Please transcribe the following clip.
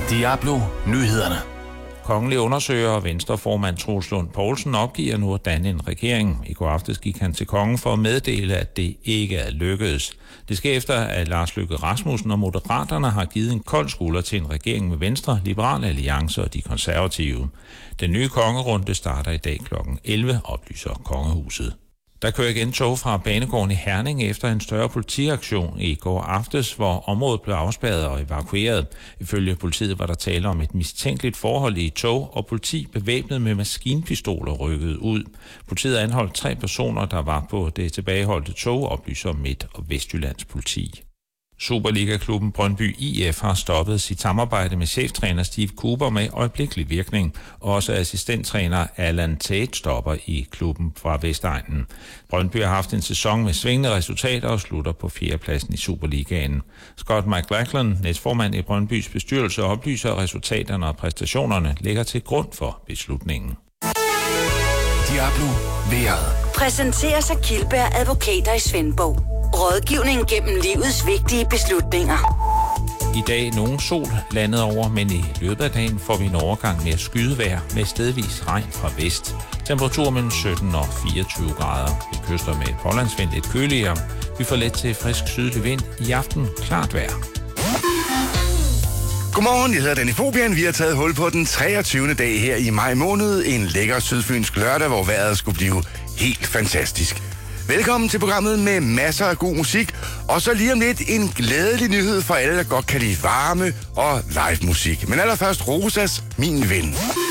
Diablo Nyhederne. Kongelig undersøger og Venstreformand Troels Lund Poulsen opgiver nu at danne en regering. I går aftes gik han til kongen for at meddele, at det ikke er lykkedes. Det sker efter, at Lars Løkke Rasmussen og Moderaterne har givet en kold skulder til en regering med Venstre, Liberal Alliance og de konservative. Den nye kongerunde starter i dag kl. 11, oplyser kongehuset. Der kører igen tog fra banegården i Herning efter en større politiaktion i går aftes, hvor området blev afspærret og evakueret. Ifølge politiet var der tale om et mistænkeligt forhold i et tog, og politi bevæbnet med maskinpistoler rykkede ud. Politiet anholdt 3 personer, der var på det tilbageholdte tog, oplyser Midt- og Vestjyllands politi. Superliga-klubben Brøndby IF har stoppet sit samarbejde med cheftræner Steve Cooper med øjeblikkelig virkning. Også assistenttræner Allan Tate stopper i klubben fra Vestegnen. Brøndby har haft en sæson med svingende resultater og slutter på 4. pladsen i Superligaen. Scott McLachlan, næstformand i Brøndbys bestyrelse, oplyser, at resultaterne og præstationerne ligger til grund for beslutningen. Diablo vejret. Præsenteres af Kildberg Advokater i Svendborg. Rådgivning gennem livets vigtige beslutninger. I dag nogen sol landet over, men i løbet af dagen får vi en overgang med skydevejr med stedvis regn fra vest. Temperatur mellem 17 og 24 grader. Vi kyster med pålandsvind lidt køligere. Vi får let til frisk sydlig vind. I aften klart vejr. Godmorgen, jeg hedder Danny Fobian. Vi har taget hul på den 23. dag her i maj måned. En lækker sydfynsk lørdag, hvor vejret skulle blive helt fantastisk. Velkommen til programmet med masser af god musik, og så lige om lidt en glædelig nyhed for alle, der godt kan lide varme og live musik. Men allerførst Rosas, Min Ven.